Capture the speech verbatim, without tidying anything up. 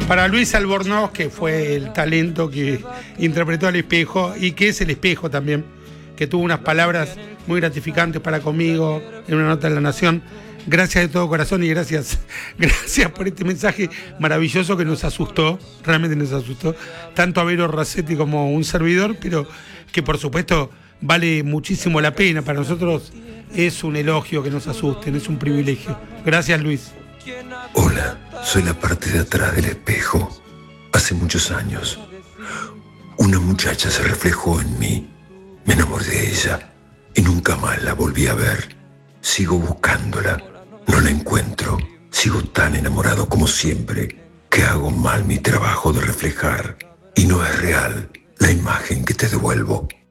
Para Luis Albornoz, que fue el talento que interpretó al espejo y que es el espejo también, que tuvo unas palabras muy gratificantes para conmigo en una nota de La Nación. Gracias de todo corazón y gracias, gracias por este mensaje maravilloso que nos asustó, realmente nos asustó, tanto a Vero Rossetti como un servidor, pero que por supuesto vale muchísimo la pena. Para nosotros es un elogio que nos asusten, es un privilegio. Gracias, Luis. Hola, soy la parte de atrás del espejo. Hace muchos años, una muchacha se reflejó en mí. Me enamoré de ella y nunca más la volví a ver. Sigo buscándola, no la encuentro. Sigo tan enamorado como siempre que hago mal mi trabajo de reflejar y no es real la imagen que te devuelvo.